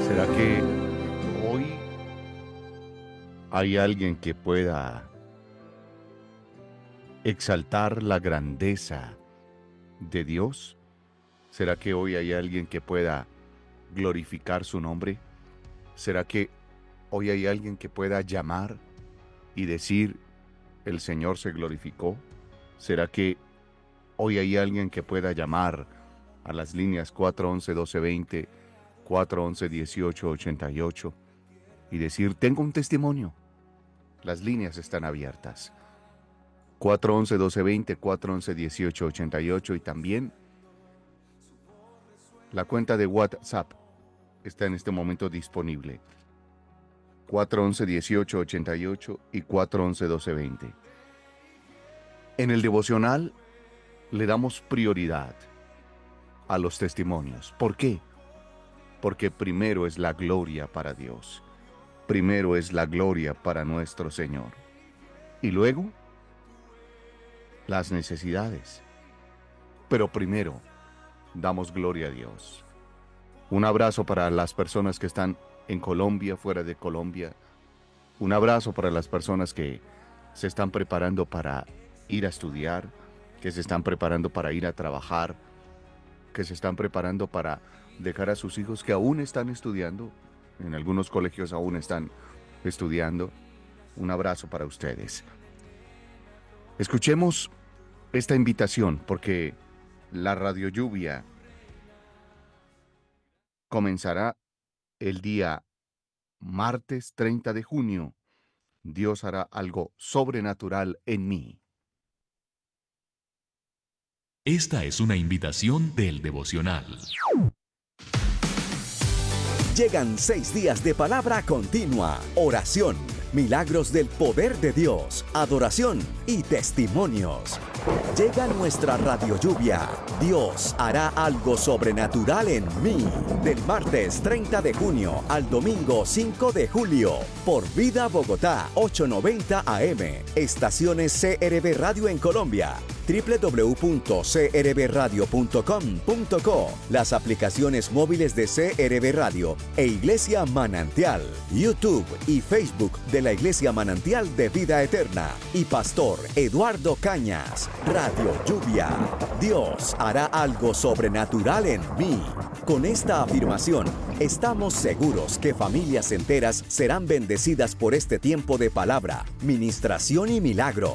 ¿Será que hoy hay alguien que pueda exaltar la grandeza de Dios? ¿Será que hoy hay alguien que pueda glorificar su nombre? ¿Será que hoy hay alguien que pueda llamar y decir, el Señor se glorificó? ¿Será que hoy hay alguien que pueda llamar a las líneas 411-1220, 411-1888 y decir, tengo un testimonio? Las líneas están abiertas. 411-1220, 411-1888 y también la cuenta de WhatsApp está en este momento disponible. 411-1888 y 411-1220. En el devocional le damos prioridad a los testimonios. ¿Por qué? Porque primero es la gloria para Dios. Primero es la gloria para nuestro Señor. Y luego, las necesidades. Pero primero, damos gloria a Dios. Un abrazo para las personas que están en Colombia, fuera de Colombia. Un abrazo para las personas que se están preparando para ir a estudiar, que se están preparando para ir a trabajar, que se están preparando para dejar a sus hijos que aún están estudiando. En algunos colegios aún están estudiando. Un abrazo para ustedes. Escuchemos esta invitación porque la Radio Lluvia comenzará el día martes 30 de junio. Dios hará algo sobrenatural en mí. Esta es una invitación del devocional. Llegan 6 días de palabra continua, oración, milagros del poder de Dios, adoración y testimonios. Llega nuestra Radio Lluvia. Dios hará algo sobrenatural en mí. Del martes 30 de junio al domingo 5 de julio. Por Vida Bogotá 890 AM. Estaciones CRB Radio en Colombia. www.crbradio.com.co. Las aplicaciones móviles de CRB Radio e Iglesia Manantial. YouTube y Facebook de la Iglesia Manantial de Vida Eterna. Y Pastor Eduardo Cañas. Radio Lluvia. Dios hará algo sobrenatural en mí. Con esta afirmación, estamos seguros que familias enteras serán bendecidas por este tiempo de palabra, ministración y milagros.